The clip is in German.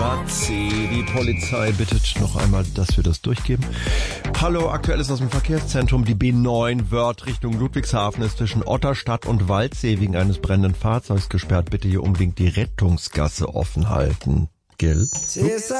Grazie. Die Polizei bittet noch einmal, dass wir das durchgeben. Hallo, Aktuelles aus dem Verkehrszentrum. Die B9 Wörth Richtung Ludwigshafen ist zwischen Otterstadt und Waldsee wegen eines brennenden Fahrzeugs gesperrt. Bitte hier unbedingt die Rettungsgasse offen halten. Gell?